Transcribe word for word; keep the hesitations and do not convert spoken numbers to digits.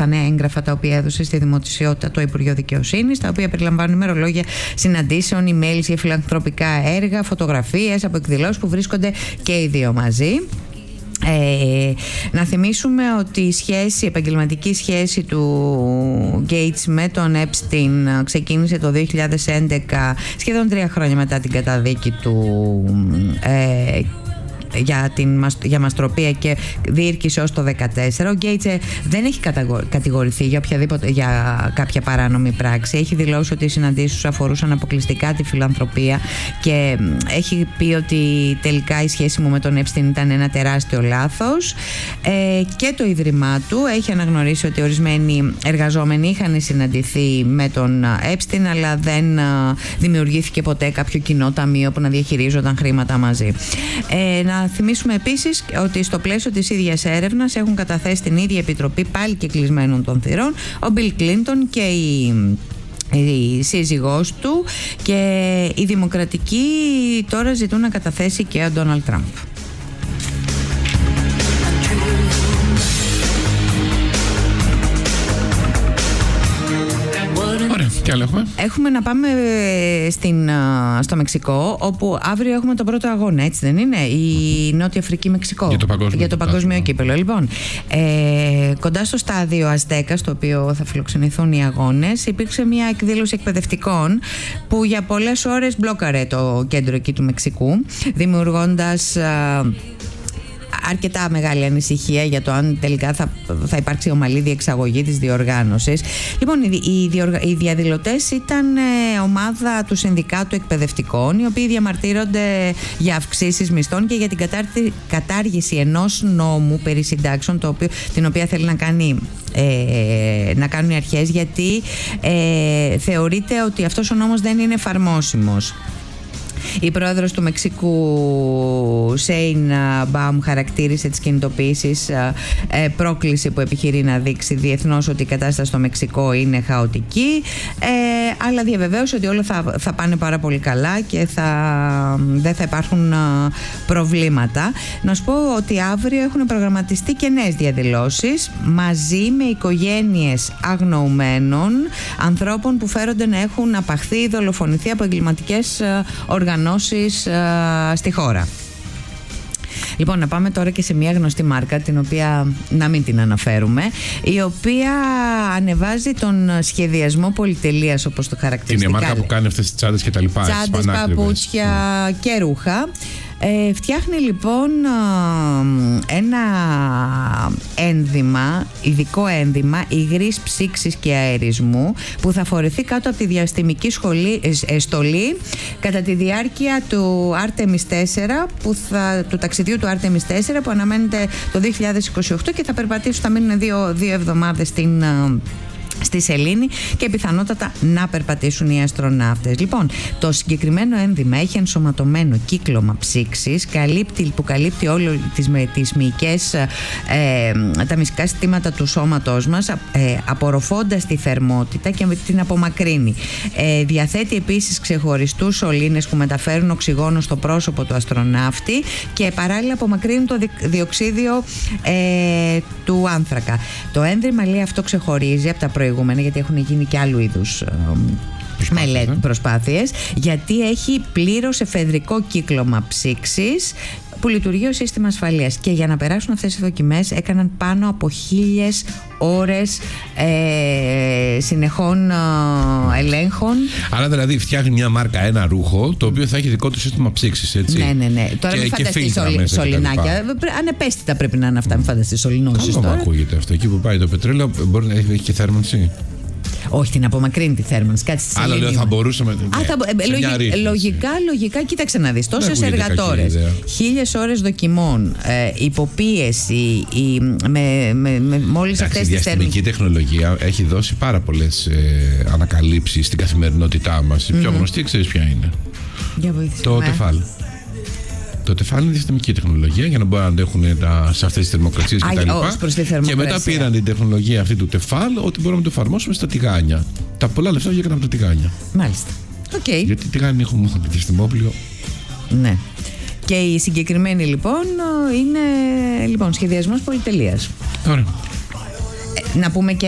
στα νέα έγγραφα τα οποία έδωσε στη δημοσιότητα το Υπουργείο Δικαιοσύνης, τα οποία περιλαμβάνουν ημερολόγια συναντήσεων, emails για φιλανθρωπικά έργα, φωτογραφίες από εκδηλώσεις που βρίσκονται και οι δύο μαζί. Ε, να θυμίσουμε ότι η σχέση, η επαγγελματική σχέση του Gates με τον Epstein ξεκίνησε το δύο χιλιάδες έντεκα, σχεδόν τρία χρόνια μετά την καταδίκη του ε, για, την, για μαστροπία, και διήρκησε ως το δύο χιλιάδες δεκατέσσερα. Ο Γκέιτς δεν έχει κατηγορηθεί για, για κάποια παράνομη πράξη. Έχει δηλώσει ότι οι συναντήσεις αφορούσαν αποκλειστικά τη φιλανθρωπία και έχει πει ότι τελικά η σχέση μου με τον Epstein ήταν ένα τεράστιο λάθος. Ε, και το Ίδρυμά του έχει αναγνωρίσει ότι ορισμένοι εργαζόμενοι είχαν συναντηθεί με τον Epstein, αλλά δεν δημιουργήθηκε ποτέ κάποιο κοινό ταμείο που να διαχειρίζονταν χρήματα μαζί. Ε, να θυμίσουμε επίσης ότι στο πλαίσιο της ίδιας έρευνας έχουν καταθέσει την ίδια επιτροπή, πάλι και κλεισμένων των θυρών, ο Μπιλ Κλίντον και η η σύζυγός του, και οι δημοκρατικοί τώρα ζητούν να καταθέσει και ο Ντόναλντ Τραμπ. Τι άλλο έχουμε? Έχουμε να πάμε στην, στο Μεξικό, όπου αύριο έχουμε τον πρώτο αγώνα, έτσι δεν είναι? Η Νότια Αφρική Μεξικό. Για το παγκόσμιο, για το παγκόσμιο κύπελλο. Λοιπόν, ε, κοντά στο στάδιο Αζτέκα, στο οποίο θα φιλοξενηθούν οι αγώνες, υπήρξε μια εκδήλωση εκπαιδευτικών που για πολλές ώρες μπλόκαρε το κέντρο εκεί του Μεξικού, δημιουργώντας αρκετά μεγάλη ανησυχία για το αν τελικά θα, θα υπάρξει ομαλή διεξαγωγή της διοργάνωσης. Λοιπόν, οι, οι, διοργα, οι διαδηλωτές ήταν ε, ομάδα του Συνδικάτου Εκπαιδευτικών, οι οποίοι διαμαρτύρονται για αυξήσεις μισθών και για την κατάρτι, κατάργηση ενός νόμου περί συντάξεων, το οποίο, την οποία θέλει να κάνει Ε, να κάνουν οι αρχές, γιατί ε, θεωρείται ότι αυτός ο νόμος δεν είναι εφαρμόσιμος. Η πρόεδρος του Μεξικού, Σέιν Μπαουμ, χαρακτήρισε τις κινητοποιήσεις ε, πρόκληση που επιχειρεί να δείξει διεθνώς ότι η κατάσταση στο Μεξικό είναι χαοτική, ε, αλλά διαβεβαίωσε ότι όλα θα, θα πάνε πάρα πολύ καλά και θα, δεν θα υπάρχουν ε, προβλήματα. Να σου πω ότι αύριο έχουν προγραμματιστεί και νέες διαδηλώσεις μαζί με οικογένειες αγνοουμένων ανθρώπων που φέρονται να έχουν απαχθεί ή δολοφονηθεί από εγκληματικές ε, οργανώσεις ε, στη χώρα. Λοιπόν, να πάμε τώρα και σε μια γνωστή μάρκα, την οποία να μην την αναφέρουμε, η οποία ανεβάζει τον σχεδιασμό πολυτελείας, όπως το χαρακτηριστικά. Είναι η μάρκα που κάνει αυτές τις τσάντες και τα λοιπά. Τσάντες, παπούτσια mm. και ρούχα. Ε, φτιάχνει λοιπόν ένα ένδυμα, ειδικό ένδυμα υγρής ψήξης και αερισμού, που θα φορεθεί κάτω από τη διαστημική σχολή, ε, στολή κατά τη διάρκεια του Άρτεμις τέσσερα, που θα, του ταξιδιού του Άρτεμις τέσσερα, που αναμένεται το δύο χιλιάδες είκοσι οκτώ, και θα περπατήσουν, θα μείνουν δύο, δύο εβδομάδες στην στη σελήνη και πιθανότατα να περπατήσουν οι αστροναύτες. Λοιπόν, το συγκεκριμένο ένδυμα έχει ενσωματωμένο κύκλωμα ψήξης, καλύπτει, που καλύπτει όλες τις, τις μυϊκές, ε, τα μυϊκά συστήματα του σώματός μας, ε, απορροφώντας τη θερμότητα και την απομακρύνει. Ε, διαθέτει επίσης ξεχωριστούς σωλήνες που μεταφέρουν οξυγόνο στο πρόσωπο του αστροναύτη και παράλληλα απομακρύνουν το διοξίδιο ε, του άνθρακα. Το ένδυμα, λέει, αυτό ξεχωρίζει από τα προηγούμενα, γιατί έχουν γίνει και άλλου είδους μελέτες, προσπάθειες, γιατί έχει πλήρως εφεδρικό κύκλωμα ψήξης που λειτουργεί ως σύστημα ασφαλείας, και για να περάσουν αυτές οι δοκιμές έκαναν πάνω από χίλιες ώρες ε, συνεχών ε, ελέγχων. Άρα δηλαδή φτιάχνει μια μάρκα ένα ρούχο το οποίο θα έχει δικό του σύστημα ψήξης, έτσι. Ναι, ναι, ναι. Τώρα και, μην φανταστείς σωλη, σωληνάκια. Ανεπαίσθητα πρέπει να είναι αυτά, μην φανταστείς σωληνώσεις. Καλό μου ακούγεται αυτό. Εκεί που πάει το πετρέλαιο μπορεί να έχει και θέρμανση. Όχι, την απομακρύνει τη θέρμανση. Κάτσε στη σελήνη. Άλλο λέω, θα μπορούσαμε. Α, θα, ε, λογι, λογικά, λογικά, κοίταξε να δεις. Τόσες εργατόρες, χίλιες ώρες δοκιμών, ε, υποπίεση, η, με, με, με μόλις αυτές τις θέρμανσεις. Η διαστημική τεχνολογία έχει δώσει πάρα πολλές ε, ανακαλύψεις στην καθημερινότητά μας. Η mm-hmm. πιο γνωστή, ξέρεις ποια είναι? Για βοήθησε. Το τεφάλ. Το τεφάλ είναι διαστημική τεχνολογία για να μπορούν να αντέχουν τα, σε αυτές τις θερμοκρασίες κτλ. Και μετά πήραν την τεχνολογία αυτή του τεφάλ, ότι μπορούμε να το εφαρμόσουμε στα τηγάνια. Τα πολλά λεφτά βγήκαν από τα τηγάνια. Μάλιστα. Okay. Γιατί τηγάνια έχουμε μόνο διαστημόπλιο. Ναι. Και η συγκεκριμένη λοιπόν είναι λοιπόν σχεδιασμός πολυτελείας. Ωραία. Ε, να πούμε και